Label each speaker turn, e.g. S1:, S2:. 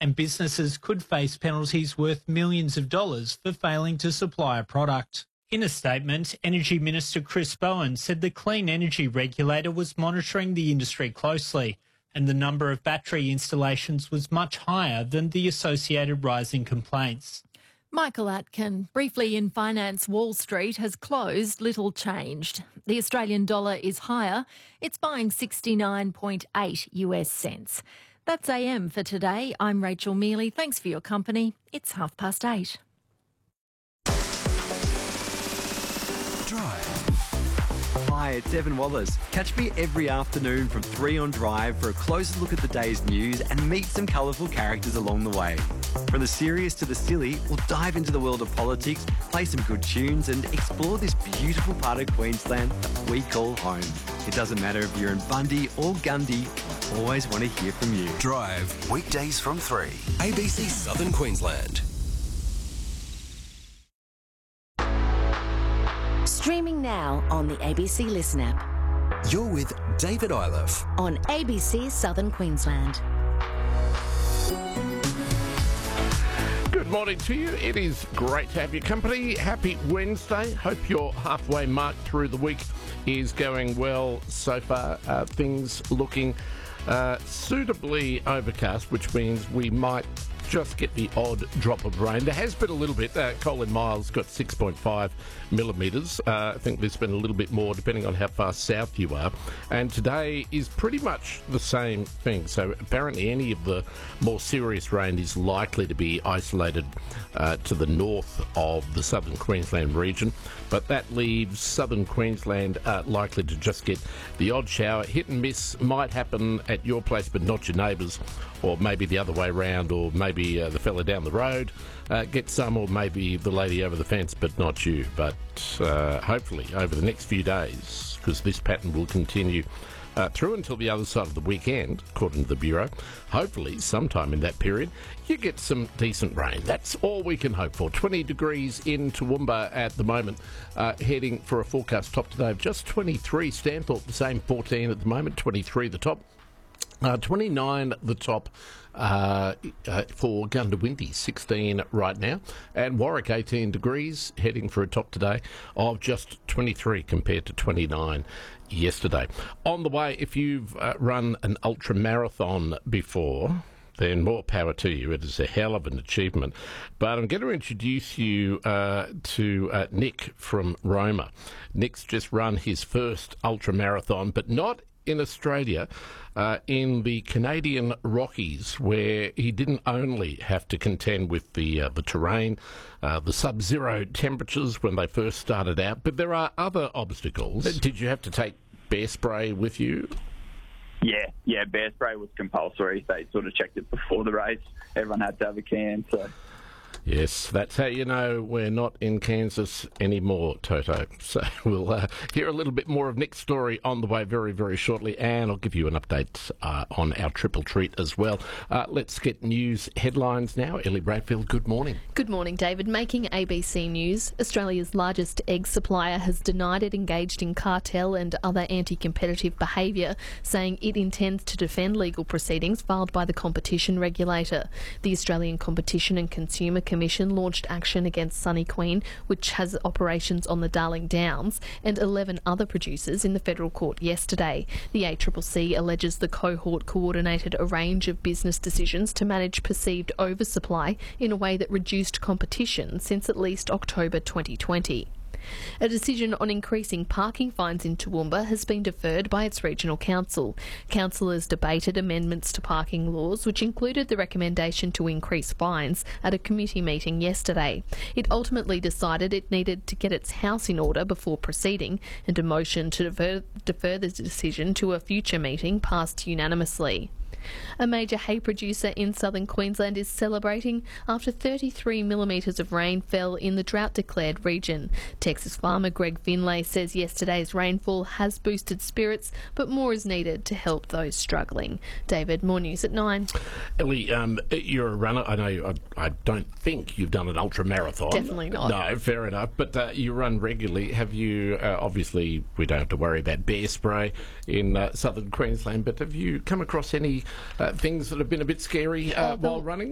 S1: and businesses could face penalties worth millions of dollars for failing to supply a product. In a statement, Energy Minister Chris Bowen said the Clean Energy Regulator was monitoring the industry closely, and the number of battery installations was much higher than the associated rise in complaints.
S2: Michael Atkin, briefly in finance, Wall Street has closed, little changed. The Australian dollar is higher. It's buying 69.8 US cents. That's AM for today. I'm Rachel Mealy. Thanks for your company. It's 8:30.
S3: Drive. Hi, it's Evan Wallace. Catch me every afternoon from 3 on Drive for a closer look at the day's news and meet some colourful characters along the way. From the serious to the silly, we'll dive into the world of politics, play some good tunes and explore this beautiful part of Queensland that we call home. It doesn't matter if you're in Bundy or Gundy, I always want to hear from you.
S4: Drive, weekdays from 3. ABC Southern Queensland.
S5: Streaming now on the ABC Listen app.
S4: You're with David Iliff
S5: on ABC Southern Queensland.
S6: Good morning to you. It is great to have your company. Happy Wednesday. Hope your halfway mark through the week is going well so far. Things looking suitably overcast, which means we might just get the odd drop of rain. There has been a little bit. Colin Miles got 6.5 millimetres. I think there's been a little bit more depending on how far south you are. And today is pretty much the same thing. So apparently any of the more serious rain is likely to be isolated to the north of the southern Queensland region. But that leaves southern Queensland likely to just get the odd shower. Hit and miss might happen at your place but not your neighbours, or maybe the other way round, or maybe the fella down the road gets some, or maybe the lady over the fence but not you. But hopefully over the next few days, because this pattern will continue through until the other side of the weekend, according to the Bureau. Hopefully, sometime in that period, you get some decent rain. That's all we can hope for. 20 degrees in Toowoomba at the moment, heading for a forecast top today of just 23. Stanthorpe, the same, 14 at the moment, 23 the top. 29 the top for Gundawindi, 16 right now. And Warwick, 18 degrees, heading for a top today of just 23 compared to 29 yesterday. On the way, if you've run an ultra marathon before, then more power to you. It is a hell of an achievement. But I'm going to introduce you to Nick from Roma. Nick's just run his first ultra marathon, but not in Australia, in the Canadian Rockies, where he didn't only have to contend with the terrain, the sub-zero temperatures when they first started out, but there are other obstacles. Did you have to take bear spray with you?
S7: Yeah, bear spray was compulsory. They sort of checked it before the race. Everyone had to have a can, so...
S6: Yes, that's how you know we're not in Kansas anymore, Toto. So we'll hear a little bit more of Nick's story on the way very, very shortly, and I'll give you an update on our triple treat as well. Let's get news headlines now. Ellie Bradfield, good morning.
S8: Good morning, David. Making ABC News, Australia's largest egg supplier has denied it engaged in cartel and other anti-competitive behaviour, saying it intends to defend legal proceedings filed by the competition regulator. The Australian Competition and Consumer Commission launched action against Sunny Queen, which has operations on the Darling Downs, and 11 other producers in the federal court yesterday. The ACCC alleges the cohort coordinated a range of business decisions to manage perceived oversupply in a way that reduced competition since at least October 2020. A decision on increasing parking fines in Toowoomba has been deferred by its regional council. Councillors debated amendments to parking laws, which included the recommendation to increase fines, at a committee meeting yesterday. It ultimately decided it needed to get its house in order before proceeding, and a motion to defer the decision to a future meeting passed unanimously. A major hay producer in southern Queensland is celebrating after 33 millimetres of rain fell in the drought-declared region. Texas farmer Greg Finlay says yesterday's rainfall has boosted spirits, but more is needed to help those struggling. David, more news at 9.
S6: Ellie, you're a runner. I know I don't think you've done an ultra-marathon.
S8: Definitely not.
S6: No, fair enough. But you run regularly. Have you, obviously, we don't have to worry about bear spray in southern Queensland, but have you come across any things that have been a bit scary while running?